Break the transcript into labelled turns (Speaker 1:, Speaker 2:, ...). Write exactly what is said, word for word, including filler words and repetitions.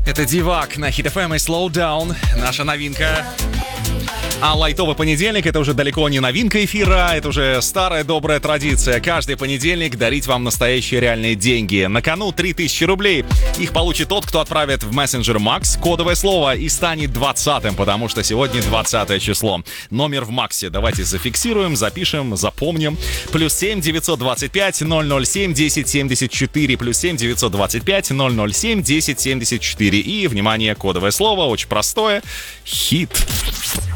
Speaker 1: Это Дивак на Hit эф эм и Slow Down. Наша новинка. А лайтовый понедельник — это уже далеко не новинка эфира, это уже старая добрая традиция. Каждый понедельник дарить вам настоящие реальные деньги. На кону три тысячи рублей. Их получит тот, кто отправит в мессенджер Макс кодовое слово и станет двадцатым, потому что сегодня двадцатое число. Номер в Максе давайте зафиксируем, запишем, запомним. Плюс семь девятьсот двадцать пять ноль ноль семь десять семьдесят четыре. Плюс семь девятьсот двадцать пять ноль ноль семь десять семьдесят четыре. И, внимание, кодовое слово очень простое. Хит.